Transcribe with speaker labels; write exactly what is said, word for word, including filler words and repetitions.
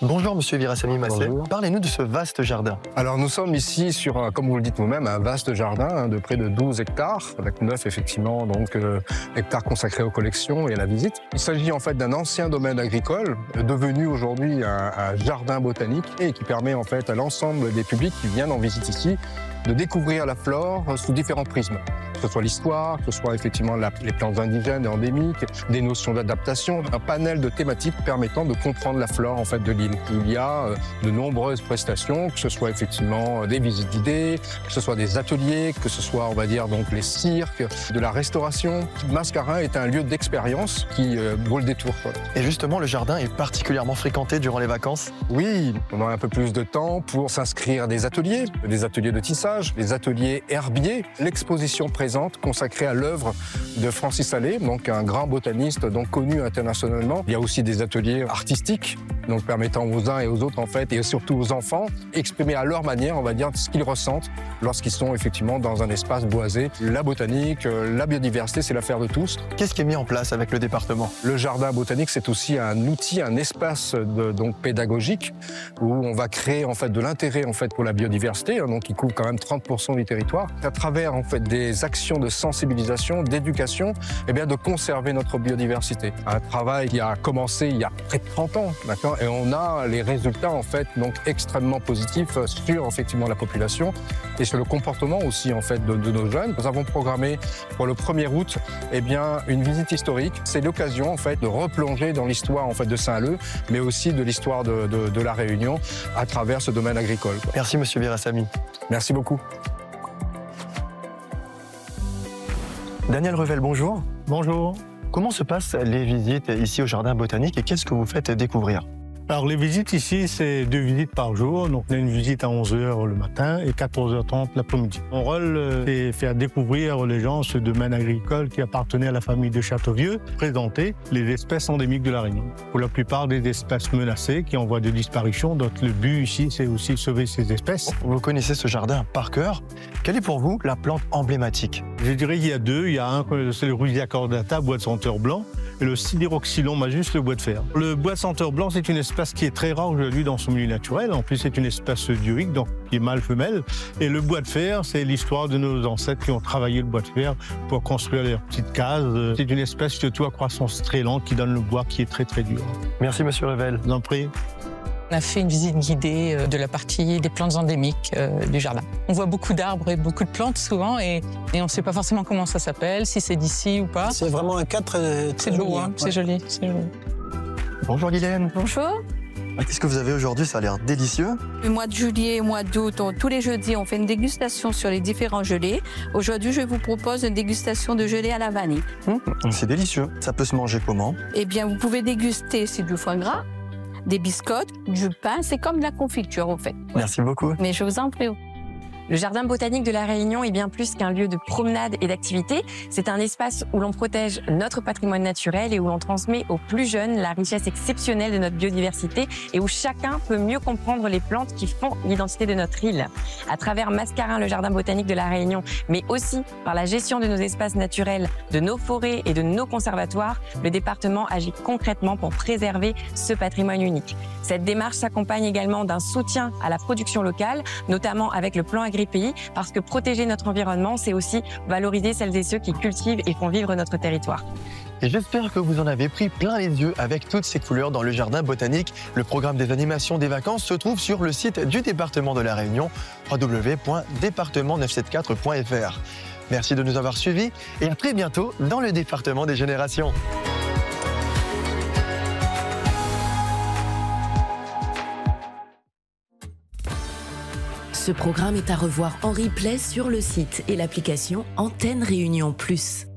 Speaker 1: Bonjour Monsieur Virasamy Massé, parlez-nous de ce vaste jardin.
Speaker 2: Alors nous sommes ici sur, un, comme vous le dites vous-même, un vaste jardin hein, de près de douze hectares, avec neuf effectivement donc, euh, hectares consacrés aux collections et à la visite. Il s'agit en fait d'un ancien domaine agricole, devenu aujourd'hui un, un jardin botanique et qui permet en fait à l'ensemble des publics qui viennent en visite ici de découvrir la flore sous différents prismes. Que ce soit l'histoire, que ce soit effectivement la, les plantes indigènes et endémiques, des notions d'adaptation, un panel de thématiques permettant de comprendre la flore en fait de l'île. Il y a euh, de nombreuses prestations, que ce soit effectivement des visites guidées, que ce soit des ateliers, que ce soit on va dire donc les cirques, de la restauration. Mascarin est un lieu d'expérience qui euh, vaut le détour. Quoi.
Speaker 1: Et justement, le jardin est particulièrement fréquenté durant les vacances.
Speaker 2: Oui, on a un peu plus de temps pour s'inscrire à des ateliers, des ateliers de tissage, des ateliers herbiers, l'exposition présente consacrée à l'œuvre de Francis Allais, donc un grand botaniste donc connu internationalement. Il y a aussi des ateliers artistiques, donc permettant aux uns et aux autres en fait, et surtout aux enfants, exprimer à leur manière, on va dire, ce qu'ils ressentent lorsqu'ils sont effectivement dans un espace boisé. La botanique, la biodiversité, c'est l'affaire de tous.
Speaker 1: Qu'est-ce qui est mis en place avec le département?
Speaker 2: Le jardin botanique, c'est aussi un outil, un espace de, donc pédagogique où on va créer en fait de l'intérêt en fait pour la biodiversité, hein, donc qui couvre quand même trente pour cent du territoire, à travers en fait des actions de sensibilisation, d'éducation, et bien de conserver notre biodiversité. Un travail qui a commencé il y a près de trente ans, d'accord, et on a les résultats en fait donc extrêmement positifs sur effectivement la population et sur le comportement aussi en fait de, de nos jeunes. Nous avons programmé pour le premier août, eh bien une visite historique. C'est l'occasion en fait de replonger dans l'histoire en fait de Saint-Leu, mais aussi de l'histoire de, de, de la Réunion à travers ce domaine agricole.
Speaker 1: Merci Monsieur Virasamy.
Speaker 2: Merci beaucoup.
Speaker 1: Daniel Revel, bonjour.
Speaker 3: Bonjour.
Speaker 1: Comment se passent les visites ici au Jardin Botanique et qu'est-ce que vous faites découvrir?
Speaker 3: Alors les visites ici, c'est deux visites par jour. Donc on a une visite à onze heures le matin et quatorze heures trente l'après-midi. Mon rôle, c'est faire découvrir aux gens ce domaine agricole qui appartenait à la famille de Châteauvieux, présenter les espèces endémiques de la Réunion. Pour la plupart des espèces menacées qui en voie de disparition, donc le but ici, c'est aussi de sauver ces espèces.
Speaker 1: Vous connaissez ce jardin par cœur. Quelle est pour vous la plante emblématique?
Speaker 3: Je dirais qu'il y a deux. Il y a un, c'est le Rusia cordata, bois de senteur blanc, et le Sideroxylon majus, le bois de fer. Le bois de senteur blanc, c'est une espèce qui est très rare aujourd'hui dans son milieu naturel. En plus, c'est une espèce dioïque, donc qui est mâle-femelle. Et le bois de fer, c'est l'histoire de nos ancêtres qui ont travaillé le bois de fer pour construire leurs petites cases. C'est une espèce surtout à croissance très lente qui donne le bois qui est très très dur.
Speaker 1: Merci Monsieur Revel.
Speaker 3: Je vous en prie.
Speaker 4: On a fait une visite guidée de la partie des plantes endémiques euh, du jardin. On voit beaucoup d'arbres et beaucoup de plantes souvent et, et on ne sait pas forcément comment ça s'appelle, si c'est d'ici ou pas.
Speaker 5: C'est vraiment un cadre très, très
Speaker 4: C'est de l'eau, hein,
Speaker 5: ouais.
Speaker 4: c'est joli, c'est joli.
Speaker 1: Bonjour Guylaine.
Speaker 6: Bonjour.
Speaker 1: Qu'est-ce que vous avez aujourd'hui? Ça a l'air délicieux.
Speaker 6: Le mois de juillet et mois d'août, tous les jeudis, on fait une dégustation sur les différents gelés. Aujourd'hui, je vous propose une dégustation de gelée à la vanille.
Speaker 1: Mmh, c'est délicieux. Ça peut se manger comment?
Speaker 6: Eh bien, vous pouvez déguster, c'est du foie gras, des biscottes, du pain, c'est comme de la confiture, en fait.
Speaker 1: Merci beaucoup.
Speaker 6: Mais je vous en prie.
Speaker 7: Le Jardin botanique de la Réunion est bien plus qu'un lieu de promenade et d'activité. C'est un espace où l'on protège notre patrimoine naturel et où l'on transmet aux plus jeunes la richesse exceptionnelle de notre biodiversité et où chacun peut mieux comprendre les plantes qui font l'identité de notre île. À travers Mascarin, le Jardin botanique de la Réunion, mais aussi par la gestion de nos espaces naturels, de nos forêts et de nos conservatoires, le département agit concrètement pour préserver ce patrimoine unique. Cette démarche s'accompagne également d'un soutien à la production locale, notamment avec le plan Agri-Pays, parce que protéger notre environnement, c'est aussi valoriser celles et ceux qui cultivent et font vivre notre territoire.
Speaker 1: Et j'espère que vous en avez pris plein les yeux avec toutes ces couleurs dans le Jardin Botanique. Le programme des animations des vacances se trouve sur le site du département de la Réunion, w w w point département neuf cent soixante-quatorze point f r. Merci de nous avoir suivis et à très bientôt dans le département des générations.
Speaker 8: Ce programme est à revoir en replay sur le site et l'application Antenne Réunion Plus.